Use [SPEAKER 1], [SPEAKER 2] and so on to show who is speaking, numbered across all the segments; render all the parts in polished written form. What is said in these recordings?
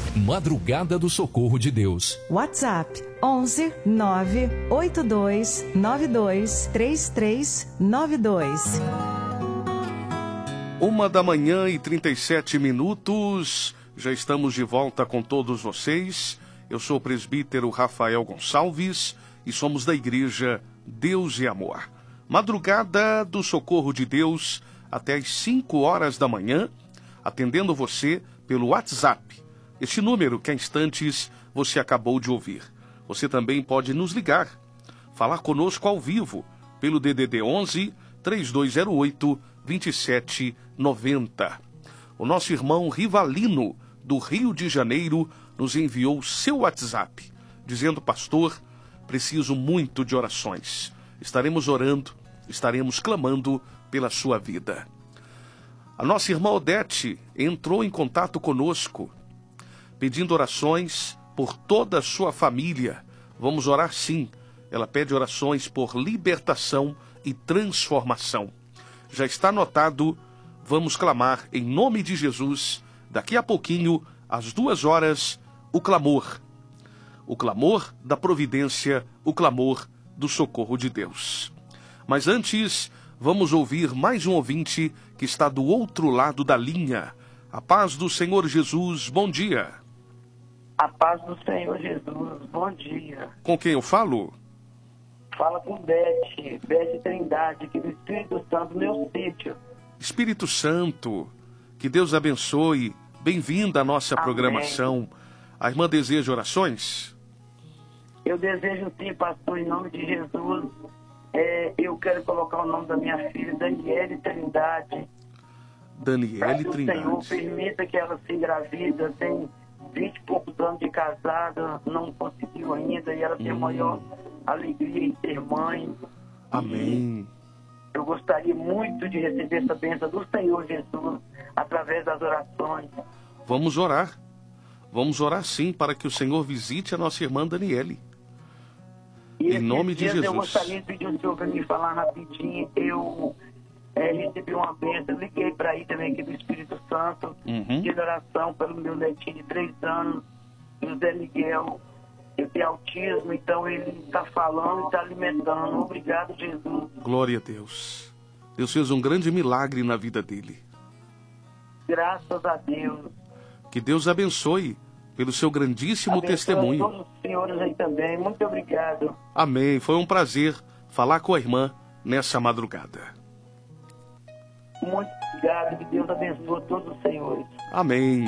[SPEAKER 1] Madrugada do Socorro de Deus.
[SPEAKER 2] WhatsApp 11 982 92 3392.
[SPEAKER 3] 1h37. Já estamos de volta com todos vocês. Eu sou o presbítero Rafael Gonçalves e somos da Igreja Deus e Amor. Madrugada do Socorro de Deus até às 5 horas da manhã, atendendo você pelo WhatsApp. Este número que há instantes você acabou de ouvir. Você também pode nos ligar, falar conosco ao vivo, pelo DDD 11 3208 2790. O nosso irmão Rivalino, do Rio de Janeiro, nos enviou seu WhatsApp, dizendo: pastor, preciso muito de orações. Estaremos orando, estaremos clamando pela sua vida. A nossa irmã Odete entrou em contato conosco, pedindo orações por toda a sua família. Vamos orar sim. Ela pede orações por libertação e transformação. Já está anotado, vamos clamar em nome de Jesus, daqui a pouquinho, às 2 horas, o clamor. O clamor da providência, o clamor do socorro de Deus. Mas antes, vamos ouvir mais um ouvinte que está do outro lado da linha. A paz do Senhor Jesus, bom dia.
[SPEAKER 4] A paz do Senhor Jesus, bom dia.
[SPEAKER 3] Com quem eu falo?
[SPEAKER 4] Fala com Beth Trindade, aqui do Espírito Santo, meu sítio.
[SPEAKER 3] Espírito Santo, que Deus abençoe. Bem-vinda à nossa
[SPEAKER 4] Amém.
[SPEAKER 3] Programação. A irmã deseja orações?
[SPEAKER 4] Eu desejo sim, pastor, em nome de Jesus. Eu quero colocar o nome da minha filha, Daniele Trindade.
[SPEAKER 3] Daniele
[SPEAKER 4] Trindade. O Senhor permita que ela se engravida, tem 20 e poucos anos de casada, não conseguiu ainda, e ela tem a maior alegria em ser mãe.
[SPEAKER 3] Amém.
[SPEAKER 4] Eu gostaria muito de receber essa bênção do Senhor Jesus através das orações.
[SPEAKER 3] Vamos orar. Vamos orar sim para que o Senhor visite a nossa irmã Daniele.
[SPEAKER 4] E
[SPEAKER 3] em nome de Jesus.
[SPEAKER 4] Eu gostaria de pedir o senhor para me falar rapidinho. Eu recebi uma bênção, eu liguei para aí também aqui do Espírito Santo, de oração pelo meu netinho de 3 anos, José Miguel. Ele tem autismo, então ele está falando e está alimentando. Obrigado, Jesus.
[SPEAKER 3] Glória a Deus. Deus fez um grande milagre na vida dele.
[SPEAKER 4] Graças a Deus.
[SPEAKER 3] Que Deus abençoe pelo seu grandíssimo testemunho.
[SPEAKER 4] Todos os senhores aí também. Muito obrigado.
[SPEAKER 3] Amém. Foi um prazer falar com a irmã nessa madrugada.
[SPEAKER 4] Muito obrigado. Que Deus abençoe todos os senhores.
[SPEAKER 3] Amém.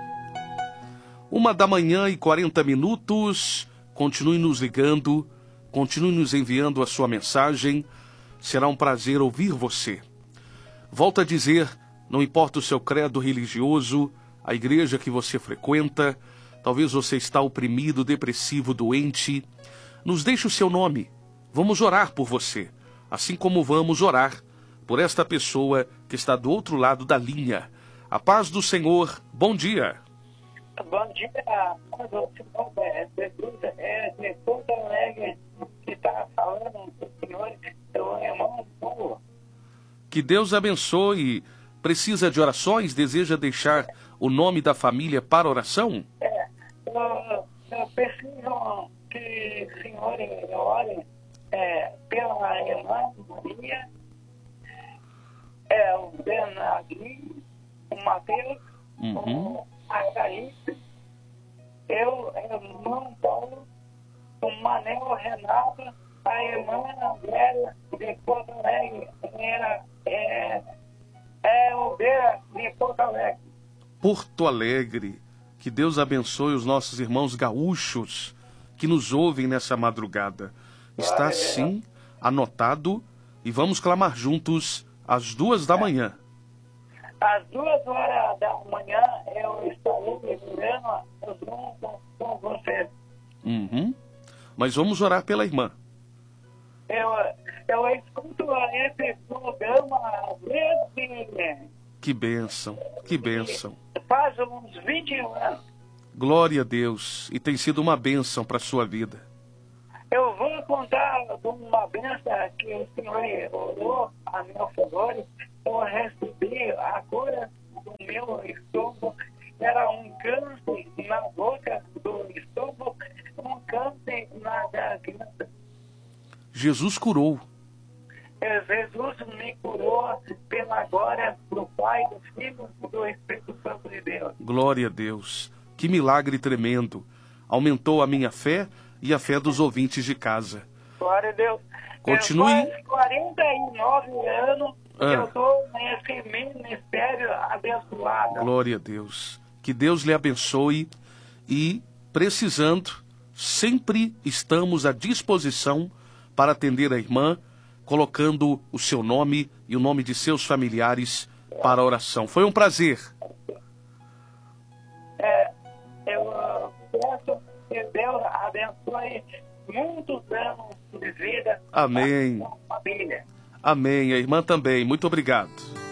[SPEAKER 3] 1h40. Continue nos ligando, continue nos enviando a sua mensagem. Será um prazer ouvir você. Volto a dizer, não importa o seu credo religioso, a igreja que você frequenta, talvez você está oprimido, depressivo, doente. Nos deixe o seu nome. Vamos orar por você, assim como vamos orar por esta pessoa que está do outro lado da linha. A paz do Senhor, bom dia.
[SPEAKER 4] Bom dia, o senhor de Porto Alegre que está falando com o senhor, seu irmão.
[SPEAKER 3] Que Deus abençoe. Precisa de orações? Deseja deixar o nome da família para oração?
[SPEAKER 4] Eu preciso que o senhor ore pela irmã Maria, o Bernardinho, o Matheus, a Caíta, irmão Paulo, o Manel Renato, a irmã Andréia de Porto Alegre, o Beira de Porto Alegre.
[SPEAKER 3] Porto Alegre, que Deus abençoe os nossos irmãos gaúchos que nos ouvem nessa madrugada. Está sim anotado e vamos clamar juntos às 2 da manhã.
[SPEAKER 4] Às 2 horas da manhã eu estarei no programa junto com você.
[SPEAKER 3] Mas vamos orar pela irmã.
[SPEAKER 4] Eu escuto esse programa às vezes.
[SPEAKER 3] Que bênção, que bênção.
[SPEAKER 4] Faz uns 20 anos.
[SPEAKER 3] Glória a Deus. E tem sido uma bênção para a sua vida.
[SPEAKER 4] Eu vou contar de uma bênção que o senhor orou a meu favor. Eu recebi a cura do meu estômago. Era um câncer na boca.
[SPEAKER 3] Jesus curou.
[SPEAKER 4] Jesus me curou pela glória do Pai, do Filho e do Espírito Santo de Deus.
[SPEAKER 3] Glória a Deus. Que milagre tremendo. Aumentou a minha fé e a fé dos ouvintes de casa.
[SPEAKER 4] Glória a Deus.
[SPEAKER 3] Continue.
[SPEAKER 4] Faz 49 anos que eu estou nesse ministério abençoado.
[SPEAKER 3] Glória a Deus. Que Deus lhe abençoe e, precisando, sempre estamos à disposição para atender a irmã, colocando o seu nome e o nome de seus familiares para a oração. Foi um prazer.
[SPEAKER 4] Eu peço que Deus abençoe muitos anos de vida.
[SPEAKER 3] Amém.
[SPEAKER 4] Para a família.
[SPEAKER 3] Amém. A irmã também. Muito obrigado.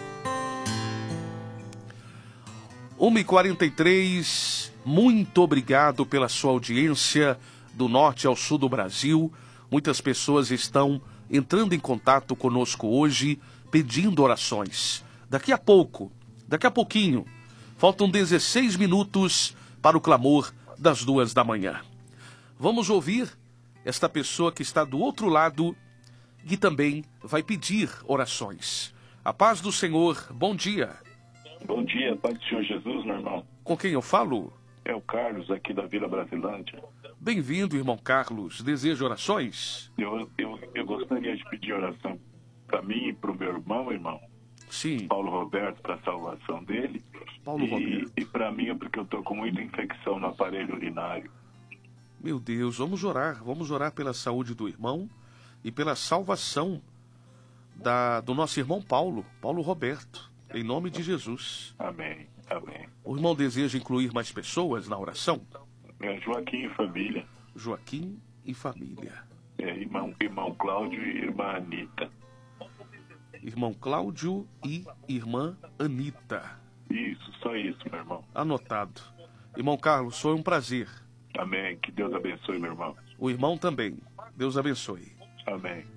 [SPEAKER 3] 1h43. Muito obrigado pela sua audiência do norte ao sul do Brasil. Muitas pessoas estão entrando em contato conosco hoje, pedindo orações. Daqui a pouquinho, faltam 16 minutos para o clamor das 2 da manhã. Vamos ouvir esta pessoa que está do outro lado e também vai pedir orações. A paz do Senhor, bom dia.
[SPEAKER 5] Bom dia, paz do Senhor Jesus, meu irmão.
[SPEAKER 3] Com quem eu falo?
[SPEAKER 5] É o Carlos, aqui da Vila Brasilândia.
[SPEAKER 3] Bem-vindo, irmão Carlos. Deseja orações?
[SPEAKER 5] Eu gostaria de pedir oração para mim e para o meu irmão.
[SPEAKER 3] Sim.
[SPEAKER 5] Paulo Roberto, para a salvação dele.
[SPEAKER 3] Paulo Roberto.
[SPEAKER 5] E para mim é porque eu estou com muita infecção no aparelho urinário.
[SPEAKER 3] Meu Deus, vamos orar pela saúde do irmão e pela salvação do nosso irmão Paulo Roberto, em nome de Jesus.
[SPEAKER 5] Amém, amém.
[SPEAKER 3] O irmão deseja incluir mais pessoas na oração?
[SPEAKER 5] É Joaquim e família.
[SPEAKER 3] Joaquim e família.
[SPEAKER 5] Irmão Cláudio e irmã Anita.
[SPEAKER 3] Irmão Cláudio e irmã Anita.
[SPEAKER 5] Isso, só isso, meu irmão.
[SPEAKER 3] Anotado. Irmão Carlos, foi um prazer.
[SPEAKER 5] Amém, que Deus abençoe, meu irmão.
[SPEAKER 3] O irmão também. Deus abençoe.
[SPEAKER 5] Amém.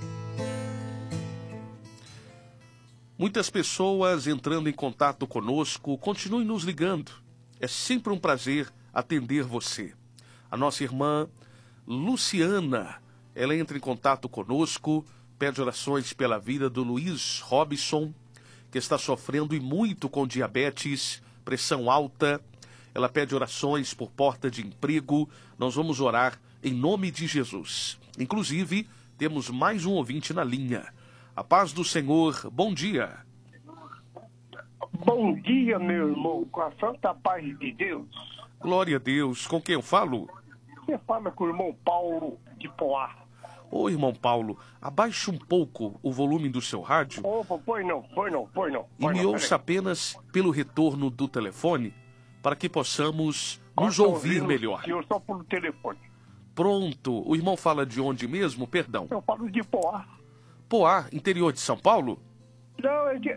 [SPEAKER 3] Muitas pessoas entrando em contato conosco, continue nos ligando. É sempre um prazer atender você. A nossa irmã Luciana, ela entra em contato conosco, pede orações pela vida do Luiz Robson, que está sofrendo e muito com diabetes, pressão alta. Ela pede orações por porta de emprego. Nós vamos orar em nome de Jesus. Inclusive, temos mais um ouvinte na linha. A paz do Senhor, bom dia.
[SPEAKER 6] Bom dia, meu irmão, com a santa paz de Deus.
[SPEAKER 3] Glória a Deus. Com quem eu falo?
[SPEAKER 6] Você fala com o irmão Paulo de Poá.
[SPEAKER 3] Ô, irmão Paulo, abaixe um pouco o volume do seu rádio.
[SPEAKER 6] Opa, pois não.
[SPEAKER 3] E me ouça apenas pelo retorno do telefone, para que possamos nos ouvir melhor.
[SPEAKER 6] Eu só por telefone.
[SPEAKER 3] Pronto. O irmão fala de onde mesmo? Perdão.
[SPEAKER 6] Eu falo de Poá.
[SPEAKER 3] Poá, interior de São Paulo?
[SPEAKER 6] Não, ele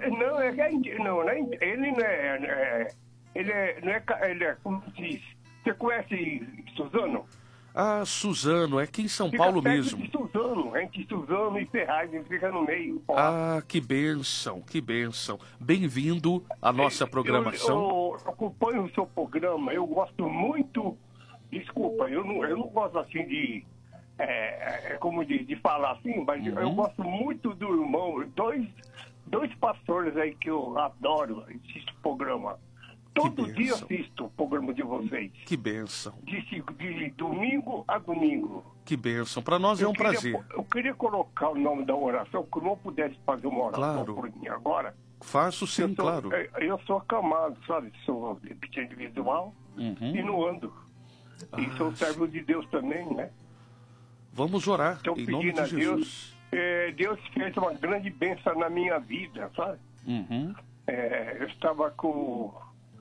[SPEAKER 6] é, como se diz? Você conhece Suzano?
[SPEAKER 3] Ah, Suzano, é aqui em São Paulo mesmo.
[SPEAKER 6] Entre Suzano e Ferraz, ele fica no meio. Poá.
[SPEAKER 3] Ah, que bênção, que bênção. Bem-vindo à nossa programação.
[SPEAKER 6] Eu acompanho o seu programa, eu gosto muito. Desculpa, eu não gosto assim de. Como de falar assim, mas eu gosto muito do irmão. Dois pastores aí que eu adoro, assisto o programa. Todo dia assisto o programa de vocês.
[SPEAKER 3] Que bênção.
[SPEAKER 6] De domingo a domingo.
[SPEAKER 3] Que bênção. Para nós é um prazer.
[SPEAKER 6] Eu queria colocar o nome da oração, que eu não pudesse fazer uma oração por mim agora.
[SPEAKER 3] Faço sim, claro.
[SPEAKER 6] Eu sou acamado, sabe? Sou deficiente visual e não ando. E sou servo de Deus também, né?
[SPEAKER 3] Vamos orar
[SPEAKER 6] então,
[SPEAKER 3] em nome de Jesus.
[SPEAKER 6] Deus fez uma grande bênção na minha vida, sabe? Eu estava com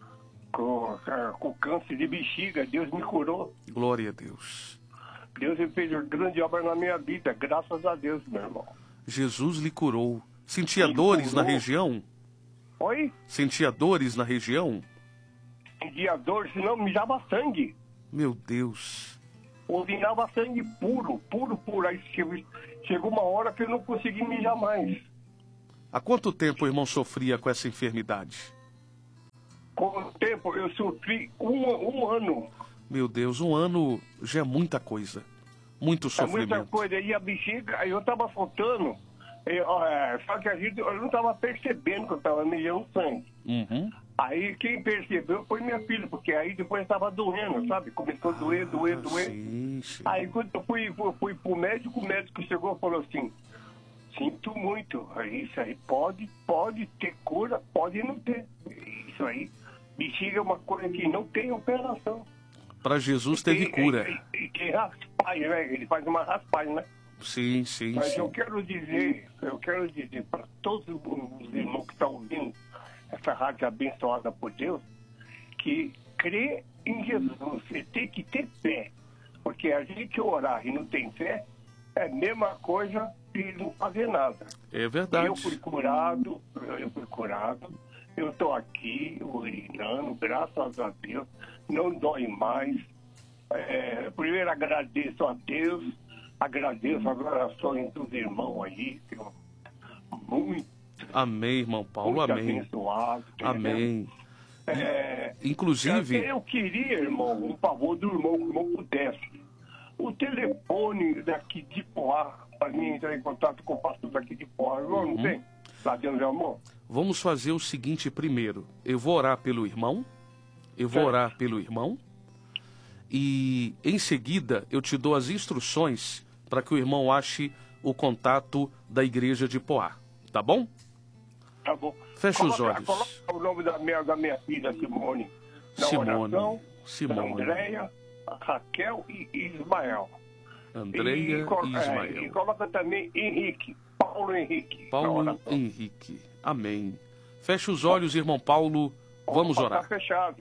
[SPEAKER 6] câncer de bexiga, Deus me curou.
[SPEAKER 3] Glória a Deus.
[SPEAKER 6] Deus fez uma grande obra na minha vida, graças a Deus, meu irmão.
[SPEAKER 3] Jesus lhe curou. Sentia dores na região?
[SPEAKER 6] Oi?
[SPEAKER 3] Sentia dores na região?
[SPEAKER 6] Sentia dores, senão mijava sangue.
[SPEAKER 3] Meu Deus.
[SPEAKER 6] Urinava sangue puro. Aí chegou uma hora que eu não consegui mijar mais.
[SPEAKER 3] Há quanto tempo o irmão sofria com essa enfermidade?
[SPEAKER 6] Com o tempo, eu sofri um ano.
[SPEAKER 3] Meu Deus, um ano já é muita coisa. Muito sofrimento.
[SPEAKER 6] Muita coisa. E a bexiga, eu estava soltando, só que eu não estava percebendo que eu estava mijando sangue.
[SPEAKER 3] Uhum.
[SPEAKER 6] Aí quem percebeu foi minha filha, porque aí depois estava doendo, sabe? Começou a doer.
[SPEAKER 3] Sim, sim.
[SPEAKER 6] Aí quando eu fui pro médico, o médico chegou e falou assim, sinto muito, isso aí pode ter cura, pode não ter. Isso aí, bexiga é uma coisa que não tem operação.
[SPEAKER 3] Para Jesus teve cura.
[SPEAKER 6] E tem raspagem, né? Ele faz uma raspagem, né?
[SPEAKER 3] Sim, sim,
[SPEAKER 6] Mas
[SPEAKER 3] sim.
[SPEAKER 6] eu quero dizer para todos os irmãos que estão ouvindo essa rádio abençoada por Deus, que crê em Jesus, você tem que ter fé. Porque a gente orar e não tem fé, é a mesma coisa de não fazer nada.
[SPEAKER 3] É verdade.
[SPEAKER 6] Eu fui curado, eu estou aqui urinando, graças a Deus, não dói mais. Primeiro agradeço a Deus, agradeço as orações dos irmãos aí, muito.
[SPEAKER 3] Amém, irmão Paulo,
[SPEAKER 6] muito
[SPEAKER 3] amém.
[SPEAKER 6] Abençoado.
[SPEAKER 3] Amém. Inclusive...
[SPEAKER 6] Eu queria, irmão, um favor do irmão, que o irmão pudesse. O telefone daqui de Poá, para mim entrar em contato com o pastor daqui de Poá, não tem? Lá dentro de amor?
[SPEAKER 3] Vamos fazer o seguinte primeiro. Eu vou orar pelo irmão. E em seguida eu te dou as instruções para que o irmão ache o contato da igreja de Poá. Tá bom?
[SPEAKER 6] Tá bom.
[SPEAKER 3] Fecha os olhos.
[SPEAKER 6] Coloca o nome da minha filha, Simone.
[SPEAKER 3] Simone.
[SPEAKER 6] Andréia, Raquel e Ismael.
[SPEAKER 3] Andréia e Ismael.
[SPEAKER 6] E coloca também Henrique. Paulo
[SPEAKER 3] Henrique. Amém. Fecha os olhos, irmão Paulo. Vamos orar.
[SPEAKER 6] Tá fechado.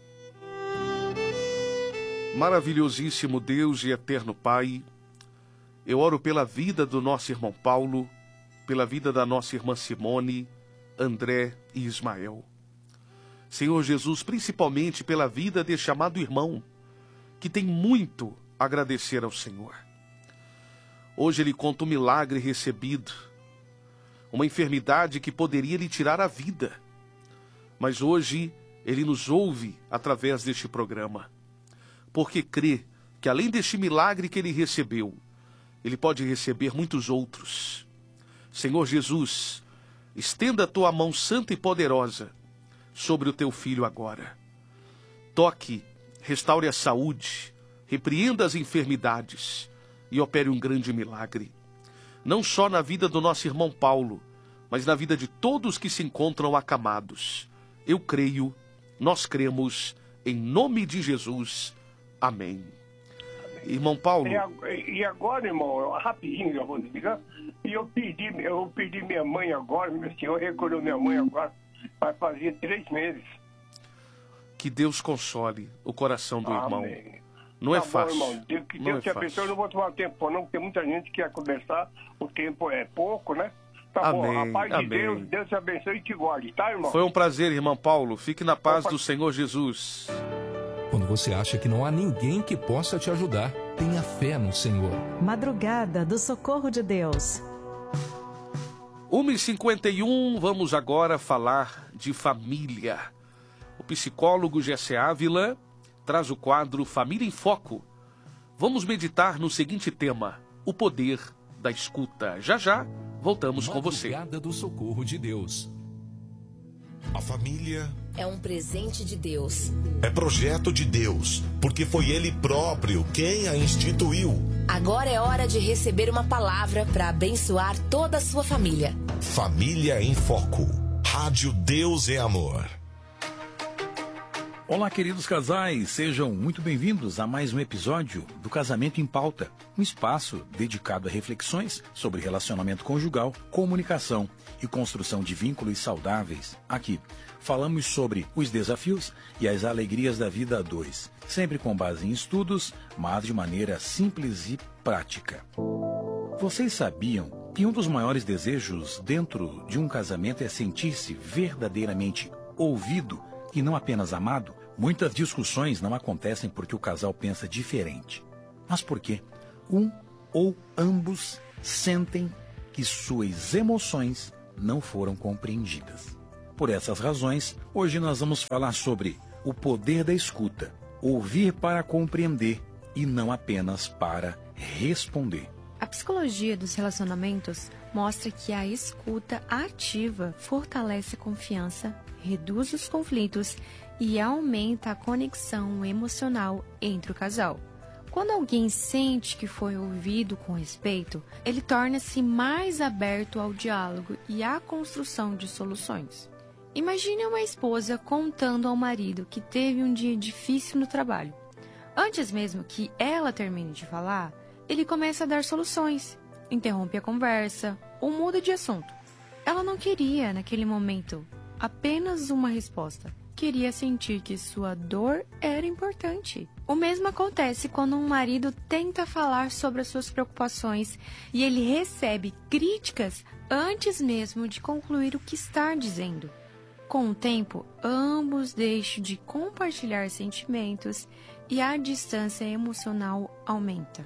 [SPEAKER 3] Maravilhosíssimo Deus e eterno Pai, eu oro pela vida do nosso irmão Paulo, pela vida da nossa irmã Simone, André e Ismael. Senhor Jesus, principalmente pela vida deste amado irmão, que tem muito a agradecer ao Senhor. Hoje ele conta um milagre recebido, uma enfermidade que poderia lhe tirar a vida, mas hoje ele nos ouve através deste programa, porque crê que além deste milagre que ele recebeu, ele pode receber muitos outros. Senhor Jesus, estenda a tua mão santa e poderosa sobre o teu filho agora. Toque, restaure a saúde, repreenda as enfermidades e opere um grande milagre. Não só na vida do nosso irmão Paulo, mas na vida de todos que se encontram acamados. Eu creio, nós cremos, em nome de Jesus. Amém. Irmão Paulo...
[SPEAKER 6] E agora, irmão, rapidinho, já vou desligar. E eu pedi minha mãe agora, meu senhor recolheu minha mãe agora, vai fazer 3 meses.
[SPEAKER 3] Que Deus console o coração do irmão. Não
[SPEAKER 6] tá
[SPEAKER 3] é fácil.
[SPEAKER 6] Bom, irmão. Que Deus te abençoe. Eu não vou tomar tempo não, porque muita gente quer conversar, o tempo é pouco, né? Tá
[SPEAKER 3] amém,
[SPEAKER 6] bom, a paz
[SPEAKER 3] amém.
[SPEAKER 6] de Deus, Deus te abençoe e te guarde, tá, irmão?
[SPEAKER 3] Foi um prazer, irmão Paulo. Fique na paz do Senhor Jesus.
[SPEAKER 1] Quando você acha que não há ninguém que possa te ajudar, tenha fé no Senhor.
[SPEAKER 2] Madrugada do Socorro de Deus.
[SPEAKER 3] 1h51, vamos agora falar de família. O psicólogo Gessé Ávila traz o quadro Família em Foco. Vamos meditar no seguinte tema: o poder da escuta. Já já voltamos com você.
[SPEAKER 1] Madrugada do Socorro de Deus.
[SPEAKER 7] A família
[SPEAKER 8] é um presente de Deus.
[SPEAKER 7] É projeto de Deus, porque foi Ele próprio quem a instituiu.
[SPEAKER 8] Agora é hora de receber uma palavra para abençoar toda a sua família.
[SPEAKER 7] Família em Foco. Rádio Deus é Amor.
[SPEAKER 9] Olá, queridos casais, sejam muito bem-vindos a mais um episódio do Casamento em Pauta, um espaço dedicado a reflexões sobre relacionamento conjugal, comunicação e construção de vínculos saudáveis. Aqui, falamos sobre os desafios e as alegrias da vida a dois, sempre com base em estudos, mas de maneira simples e prática. Vocês sabiam que um dos maiores desejos dentro de um casamento é sentir-se verdadeiramente ouvido e não apenas amado? Muitas discussões não acontecem porque o casal pensa diferente, mas porque um ou ambos sentem que suas emoções não foram compreendidas. Por essas razões, hoje nós vamos falar sobre o poder da escuta, ouvir para compreender e não apenas para responder.
[SPEAKER 10] A psicologia dos relacionamentos mostra que a escuta ativa fortalece a confiança, reduz os conflitos e aumenta a conexão emocional entre o casal. Quando alguém sente que foi ouvido com respeito, ele torna-se mais aberto ao diálogo e à construção de soluções. Imagine uma esposa contando ao marido que teve um dia difícil no trabalho. Antes mesmo que ela termine de falar, ele começa a dar soluções, interrompe a conversa ou muda de assunto. Ela não queria, naquele momento, apenas uma resposta. Queria sentir que sua dor era importante. O mesmo acontece quando um marido tenta falar sobre as suas preocupações e ele recebe críticas antes mesmo de concluir o que está dizendo. Com o tempo, ambos deixam de compartilhar sentimentos e a distância emocional aumenta.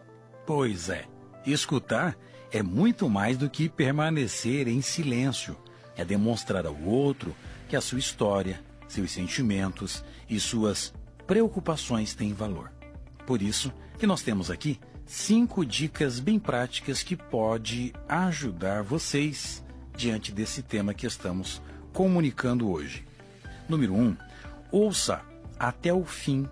[SPEAKER 9] Pois é, escutar é muito mais do que permanecer em silêncio. É demonstrar ao outro que a sua história, seus sentimentos e suas preocupações têm valor. Por isso que nós temos aqui 5 dicas bem práticas que podem ajudar vocês diante desse tema que estamos comunicando hoje. Número 1, ouça até o fim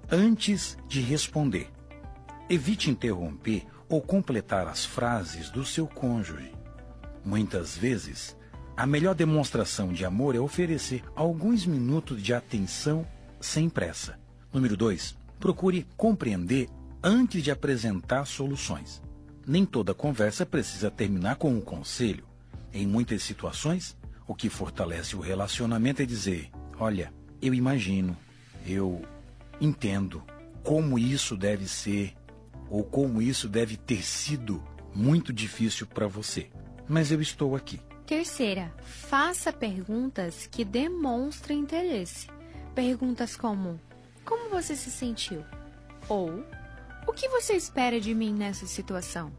[SPEAKER 9] antes de responder. Evite interromper ou completar as frases do seu cônjuge. Muitas vezes, a melhor demonstração de amor é oferecer alguns minutos de atenção sem pressa. Número 2, procure compreender antes de apresentar soluções. Nem toda conversa precisa terminar com um conselho. Em muitas situações, o que fortalece o relacionamento é dizer: olha, eu imagino, eu entendo como isso deve ser ou como isso deve ter sido muito difícil para você, mas eu estou aqui.
[SPEAKER 10] Terceira, faça perguntas que demonstrem interesse. Perguntas como: como você se sentiu? Ou: o que você espera de mim nessa situação?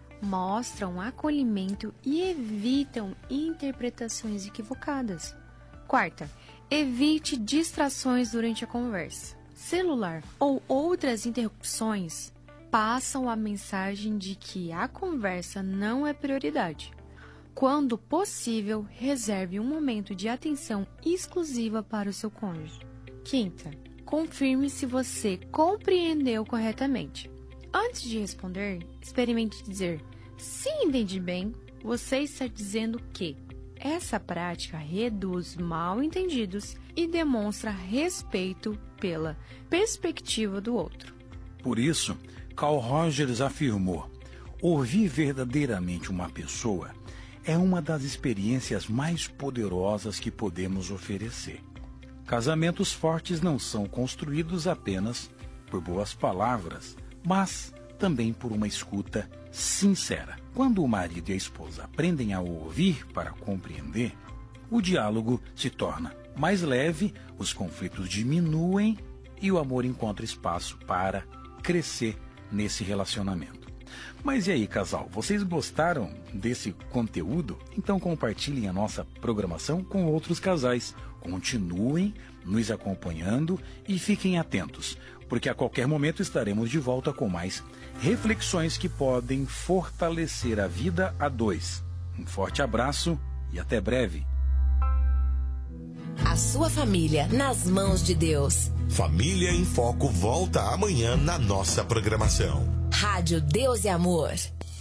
[SPEAKER 10] Mostram acolhimento e evitam interpretações equivocadas. Quarta, evite distrações durante a conversa. Celular ou outras interrupções passam a mensagem de que a conversa não é prioridade. Quando possível, reserve um momento de atenção exclusiva para o seu cônjuge. Quinta, confirme se você compreendeu corretamente. Antes de responder, experimente dizer: se entendi bem, você está dizendo que. Essa prática reduz mal-entendidos e demonstra respeito pela perspectiva do outro.
[SPEAKER 9] Por isso, Carl Rogers afirmou: ouvir verdadeiramente uma pessoa é uma das experiências mais poderosas que podemos oferecer. Casamentos fortes não são construídos apenas por boas palavras, mas também por uma escuta sincera. Quando o marido e a esposa aprendem a ouvir para compreender, o diálogo se torna mais leve, os conflitos diminuem e o amor encontra espaço para crescer nesse relacionamento. Mas e aí, casal, vocês gostaram desse conteúdo? Então compartilhem a nossa programação com outros casais. Continuem nos acompanhando e fiquem atentos, porque a qualquer momento estaremos de volta com mais reflexões que podem fortalecer a vida a dois. Um forte abraço e até breve.
[SPEAKER 8] A sua família nas mãos de Deus.
[SPEAKER 7] Família em Foco volta amanhã na nossa programação.
[SPEAKER 8] Rádio Deus e Amor.